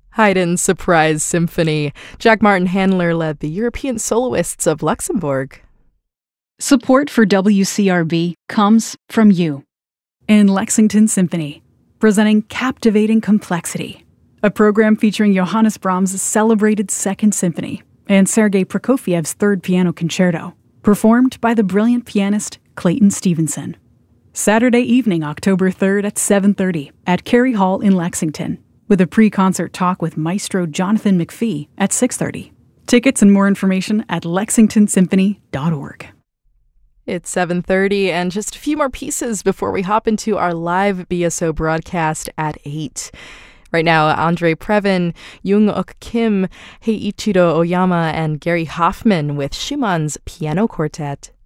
Haydn's Surprise Symphony. Jack Martin Handler led the European Soloists of Luxembourg. Support for WCRB comes from you. In Lexington Symphony, presenting Captivating Complexity, a program featuring Johannes Brahms' celebrated Second Symphony and Sergei Prokofiev's Third Piano Concerto, performed by the brilliant pianist Clayton Stevenson. Saturday evening, October 3rd at 7:30 at Cary Hall in Lexington, with a pre-concert talk with Maestro Jonathan McPhee at 6:30. Tickets and more information at lexingtonsymphony.org. It's 7:30 and just a few more pieces before we hop into our live BSO broadcast at 8. Right now, Andre Previn, Jung-Ok Kim, Heiichiro Oyama, and Gary Hoffman with Schumann's Piano Quartet.